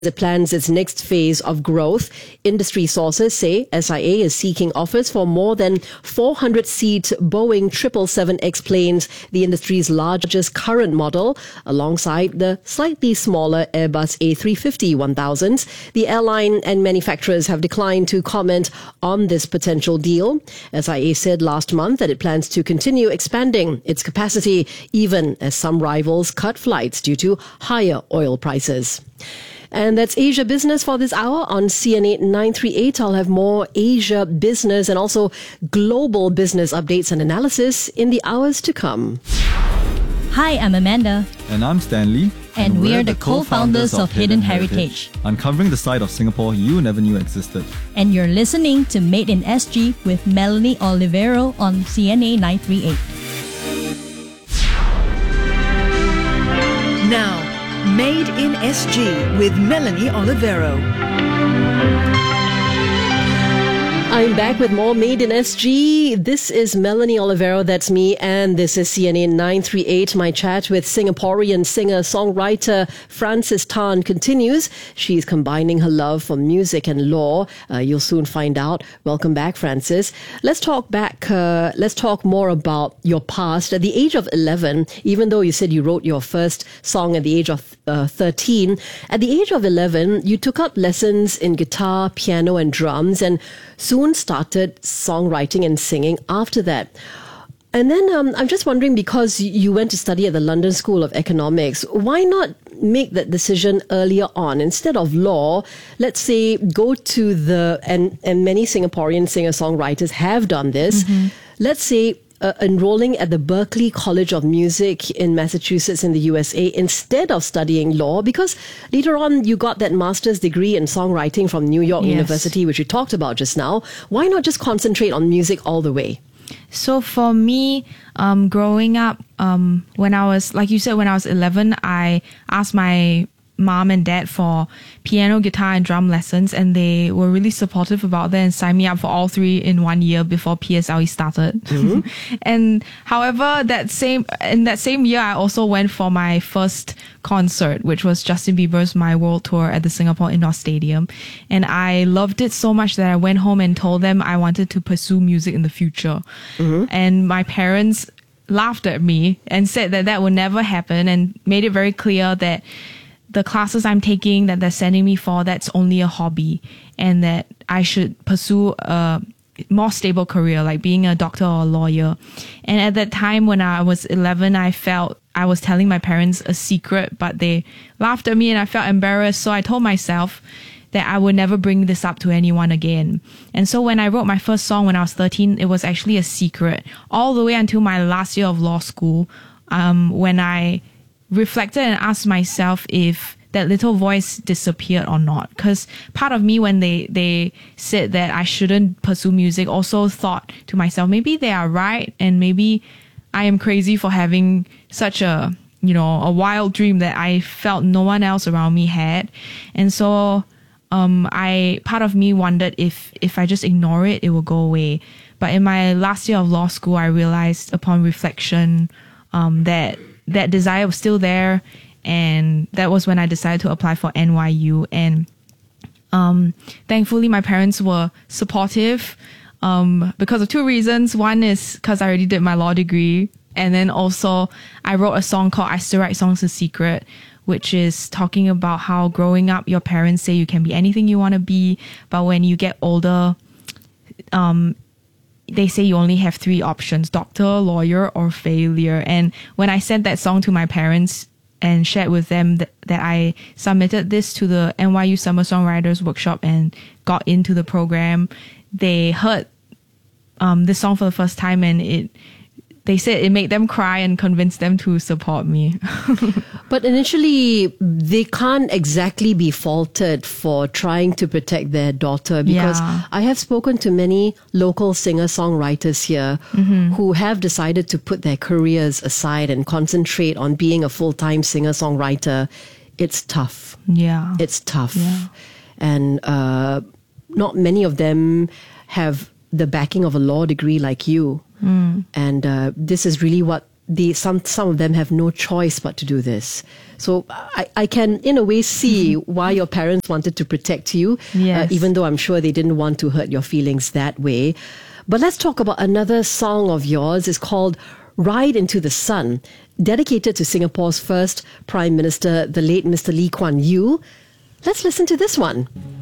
it plans its next phase of growth. Industry sources say SIA is seeking offers for more than 400-seat Boeing 777X planes, the industry's largest current model, alongside the slightly smaller Airbus A350-1000s. The airline and manufacturers have declined to comment on this potential deal. SIA said last month that it plans to continue expanding its capacity, even as some rivals cut flights due to higher oil prices. And that's Asia Business for this hour on CNA 938. I'll have more Asia business and also global business updates and analysis in the hours to come. Hi, I'm Amanda. And I'm Stanley. And we're the co-founders of Hidden Heritage, uncovering the side of Singapore you never knew existed. And you're listening to Made in SG with Melanie Olivero on CNA 938. Now, Made in SG with Melanie Olivero. I'm back with more Made in SG. This is Melanie Olivero, that's me, and this is CNA 938. My chat with Singaporean singer-songwriter Frances Tan continues. She's combining her love for music and law. You'll soon find out. Welcome back, Frances. Let's talk more about your past. At the age of 11, even though you said you wrote your first song at the age of 13, at the age of 11, you took up lessons in guitar, piano, and drums, and soon started songwriting and singing after that. And then I'm just wondering, because you went to study at the London School of Economics, why not make that decision earlier on? Instead of law, let's say go to and many Singaporean singer-songwriters have done this, let's say enrolling at the Berklee College of Music in Massachusetts in the USA instead of studying law, because later on you got that master's degree in songwriting from New York University, which we talked about just now. Why not just concentrate on music all the way? So for me, growing up, when I was, like you said, when I was 11, I asked my mom and dad for piano, guitar, and drum lessons, and they were really supportive about that and signed me up for all three in 1 year before PSLE started. And however, in that same year, I also went for my first concert, which was Justin Bieber's My World Tour at the Singapore Indoor Stadium. And I loved it so much that I went home and told them I wanted to pursue music in the future. And my parents laughed at me and said that would never happen, and made it very clear that the classes I'm taking, that they're sending me for, that's only a hobby, and that I should pursue a more stable career, like being a doctor or a lawyer. And at that time, when I was 11, I felt I was telling my parents a secret, but they laughed at me and I felt embarrassed. So I told myself that I would never bring this up to anyone again. And so when I wrote my first song when I was 13, it was actually a secret all the way until my last year of law school, when I reflected and asked myself if that little voice disappeared or not. Because part of me, when they said that I shouldn't pursue music, also thought to myself, maybe they are right, and maybe I am crazy for having such a wild dream that I felt no one else around me had. And so part of me wondered if I just ignore it, it will go away. But in my last year of law school, I realized upon reflection that desire was still there, and that was when I decided to apply for NYU. And thankfully, my parents were supportive because of two reasons. One is because I already did my law degree, and then also I wrote a song called I Still Write Songs in Secret, which is talking about how growing up, your parents say you can be anything you want to be, but when you get older, they say you only have three options: doctor, lawyer, or failure. And when I sent that song to my parents and shared with them that I submitted this to the NYU Summer Songwriters Workshop and got into the program, they heard this song for the first time, and they said it made them cry and convinced them to support me. But initially, they can't exactly be faulted for trying to protect their daughter, because I have spoken to many local singer-songwriters here who have decided to put their careers aside and concentrate on being a full-time singer-songwriter. It's tough. Yeah. It's tough. Yeah. And not many of them have the backing of a law degree like you. And this is really what some of them have no choice but to do this. So I can, in a way, see why your parents wanted to protect you, Yes. even though I'm sure they didn't want to hurt your feelings that way. But let's talk about another song of yours. It's called Ride into the Sun, dedicated to Singapore's first Prime Minister, the late Mr. Lee Kuan Yew. Let's listen to this one.